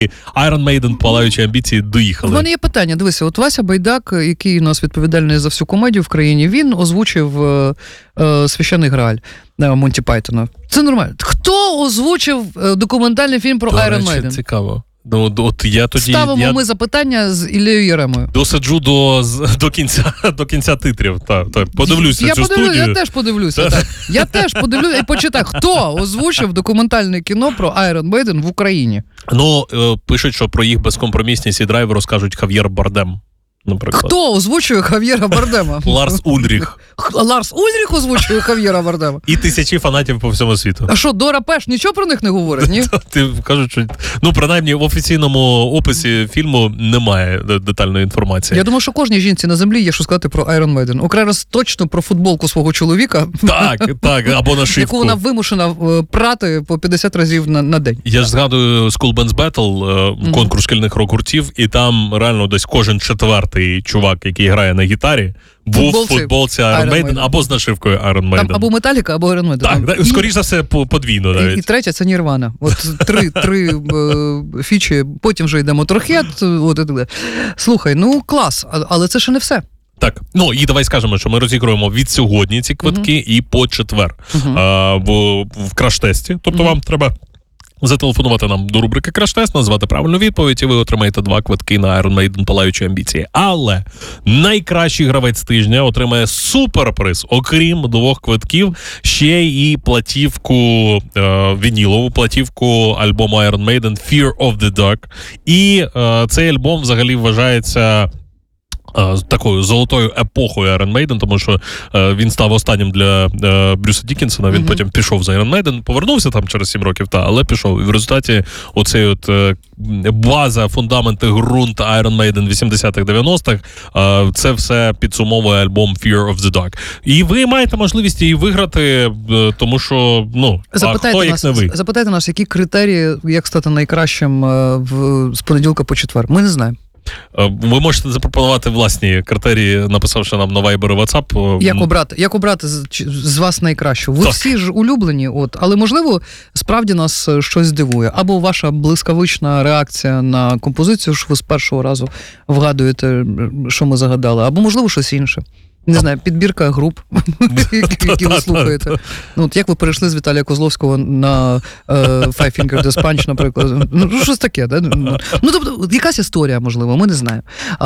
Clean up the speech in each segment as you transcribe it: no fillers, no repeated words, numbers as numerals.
Iron Maiden, палаючі амбіції, доїхали. У мене є питання. Дивися, от Вася Байдак, який у нас відповідальний за всю комедію в країні, він озвучив «Священний Грааль» Монті Пайтона. Це нормально. Хто озвучив документальний фільм про Iron Maiden? Цікаво. От я тоді, ставимо ми запитання з Іллею Єремою. Досаджу до кінця титрів. Подивлюся цю студію. Я теж подивлюся. Так. Я теж подивлюся і почитаю, хто озвучив документальне кіно про Iron Maiden в Україні. Ну, пишуть, що про їх безкомпромісність і драйв розкажуть Хав'єр Бардем. Наприклад. Хто озвучує Хав'єра Бардема? Ларс Ульріх. Ларс Ульріх озвучує Хав'єра Бардема? І тисячі фанатів по всьому світу. А що, Дора Пеш нічого про них не говорить, ні? Ти кажуть, що... Ну, принаймні, в офіційному описі фільму немає детальної інформації. Я думаю, що кожній жінці на землі є що сказати про Iron Maiden. Окрім раз точно про футболку свого чоловіка. Так, або нашивку. Яку вона вимушена прати по 50 разів на день. Я ж згадую School Bands Battle, конкурс шкільних рок-гуртів, і там реально десь кожен четвертий чувак, який грає на гітарі, був в футболці Iron Maiden або з нашивкою Iron Maiden. Там або Металіка, або Iron Maiden. Так, скоріш за все, подвійно навіть. І третя – це Нірвана. От три фічі, потім вже йде Motorhead. Слухай, ну клас, але це ще не все. Так, ну і давай скажемо, що ми розігруємо від сьогодні ці квитки і по четвер в краш-тесті. Тобто вам треба зателефонувати нам до рубрики «Краш-тест», назвати правильну відповідь, і ви отримаєте 2 квитки на Iron Maiden «Палаючі амбіції». Але найкращий гравець тижня отримає суперприз, окрім 2 квитків, ще і платівку, вінілову платівку альбому Iron Maiden «Fear of the Dark». І цей альбом взагалі вважається такою золотою епохою Iron Maiden, тому що він став останнім для Брюса Діккінсона, він потім пішов за Iron Maiden, повернувся там через 7 років, але пішов. І в результаті оцей от база, фундаменти, ґрунт Iron Maiden 80-х, 90-х, це все підсумовує альбом Fear of the Dark. І ви маєте можливість її виграти, тому що, ну, хто як не ви? Запитайте нас, які критерії, як стати найкращим з понеділка по четвер? Ми не знаємо. Ви можете запропонувати власні критерії, написавши нам на Viber і WhatsApp. Як обрати з вас найкращу? Ви всі ж улюблені, але, можливо, справді нас щось здивує. Або ваша блискавична реакція на композицію, що ви з першого разу вгадуєте, що ми загадали. Або, можливо, щось інше. Не знаю, підбірка груп, які ви слухаєте. Ну, от як ви перейшли з Віталія Козловського на Five Finger Death Punch, наприклад. Ну, щось таке, да? Ну, тобто, якась історія, можливо, ми не знаємо.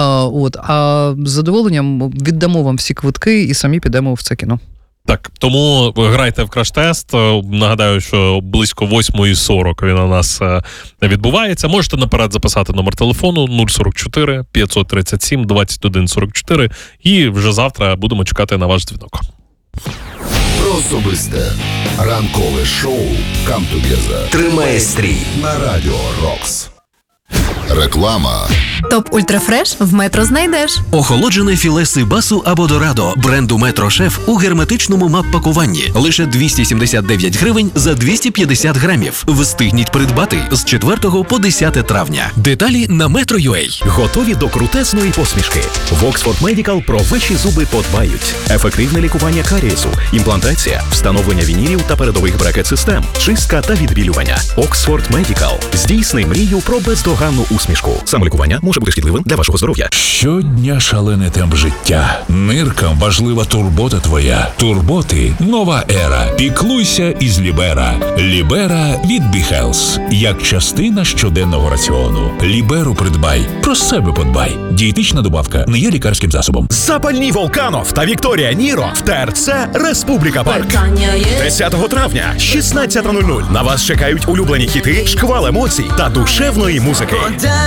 А з задоволенням віддамо вам всі квитки і самі підемо в це кіно. Так, тому грайте в краш-тест. Нагадаю, що близько 8:40 він у нас відбувається. Можете наперед записати номер телефону 044 537 21 44 і вже завтра будемо чекати на ваш дзвінок. Про особисте ранкове шоу «Come Together» тримає стрій на Радіо Рокс. Реклама. Топ Ультрафреш в Метро знайдеш. Охолоджене філе сибасу або дорадо бренду Метро Шеф у герметичному мап-пакуванні. Лише 279 гривень за 250 грамів. Встигніть придбати з 4 по 10 травня. Деталі на Metro.ua. Готові до крутезної посмішки. В Oxford Medical про ваші зуби подбають. Ефективне лікування карієсу, імплантація, встановлення вінірів та передових брекет-систем, чистка та відбілювання. Oxford Medical. Здійсни мрію про бездоганну усмішку. Самолікування може бути шкідливим для вашого здоров'я. Щодня шалений темп життя. Ниркам важлива турбота твоя. Турботи – нова ера. Піклуйся із Лібера. Лібера від BeHealth. Як частина щоденного раціону. Ліберу придбай. Про себе подбай. Дієтична добавка не є лікарським засобом. Запальні Волканов та Вікторія Ніро в ТРЦ Республіка Парк. 10 травня, 16:00. На вас чекають улюблені хіти, шквал емоцій та душевної музики.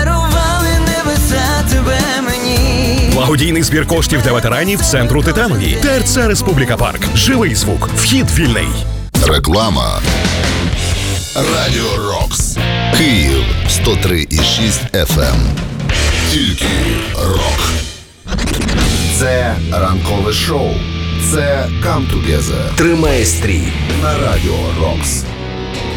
Благодійний збір коштів для ветеранів центру Титанові. ТРЦ Республіка Парк. Живий звук. Вхід вільний. Реклама. Радіо Рокс. Київ 103,6 FM. Тільки рок. Це ранкове шоу. Це Come Together. Тримає стрій на Радіо Рокс.